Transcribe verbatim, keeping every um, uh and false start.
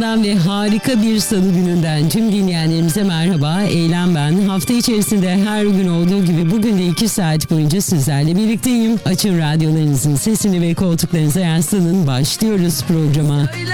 Ve harika bir salı gününden tüm dinleyenlerimize merhaba. Eylem ben. Hafta içerisinde her gün olduğu gibi bugün de iki saat boyunca sizlerle birlikteyim. Açın radyolarınızın sesini ve koltuklarınıza yaslanın. Başlıyoruz programa.